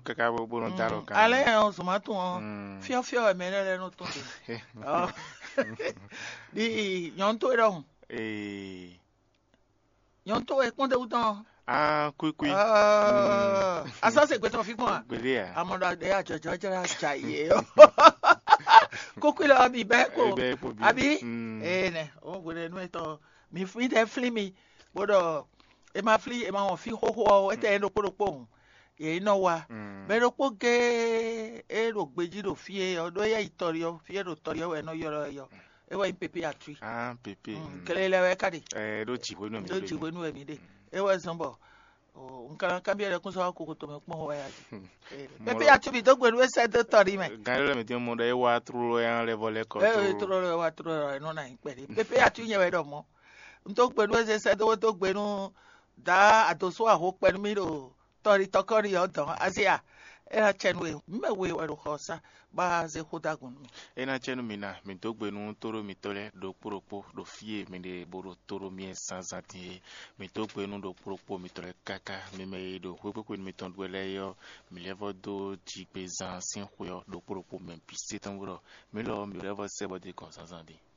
kaka bo no daro kan. Ale on sumato on. Fio e menele no to. Di nyonto era. Nyonto e konde utan. Kui. Asa se kweto fi kon. Gbelia. Amoda de a jojo chaye. Kokula abi be ko. Abi ne o gure no eto mi free de flee me. Bodo e ma flee e ma on fi ho e te no poropo. Ye no wa. Be ro po ge e ro gbeji ro fi odo ye itorio fi ro torio e no yoro yo. E wa pepe atri. Pepe. Kelele we kadi. Do chibo no mi. Do chibo no mi de. E wa sombo. Nka bia de kunso akoko to me pon ho ya. Pepe atri do gberu e se do tori me. Gare me ti mo de wa tru yan level ko to. Tru wa tru no na pe. Pepe atri yen we do mo. Nto gberu e se do to gberu da adoso aho pẹ̀lú mi ro tori tokori odon asia era chenwe mewe wero hosa ba ze hodagun mi ena chenu mina mi dogbe nu toro mi tole do poropo do fie mi de boro toro mi sanzati mi dogbe nu do poropo mi tole kaka mi me do kwekwe mi ton dwele yo mi levo do jigbe zan sin hoyo do poropo mi pisi tan woro mi lo mi levo sebo de konsanzandi